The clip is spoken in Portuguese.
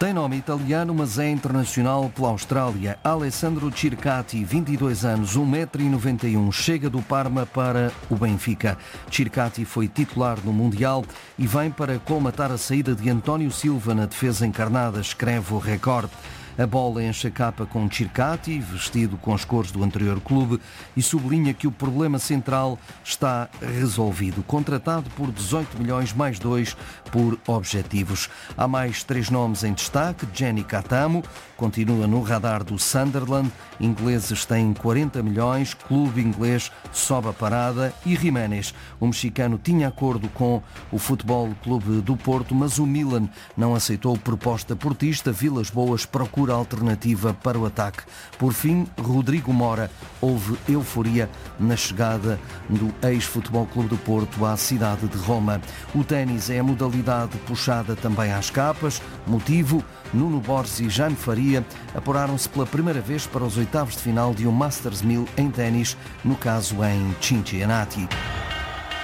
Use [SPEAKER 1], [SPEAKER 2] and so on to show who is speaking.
[SPEAKER 1] Tem nome italiano, mas é internacional pela Austrália. Alessandro Circati, 22 anos, 1,91 m, chega do Parma para o Benfica. Circati foi titular no Mundial e vem para colmatar a saída de António Silva na defesa encarnada, escreve o Record. A bola enche a capa com Circati, vestido com as cores do anterior clube, e sublinha que o problema central está resolvido. Contratado por 18 milhões mais 2 por objetivos. Há mais 3 nomes em destaque. Jenny Catamo continua no radar do Sunderland. Ingleses têm 40 milhões. Clube inglês sobe a parada. E Jiménez, o mexicano, tinha acordo com o Futebol Clube do Porto, mas o Milan não aceitou proposta portista. Vilas Boas procura alternativa para o ataque. Por fim, Rodrigo Mora. Houve euforia na chegada do ex-Futebol Clube do Porto à cidade de Roma. O ténis é a modalidade puxada também às capas. Motivo: Nuno Borges e Jane Faria apuraram-se pela primeira vez para os oitavos de final de um Masters 1000 em ténis, no caso em Cincinnati.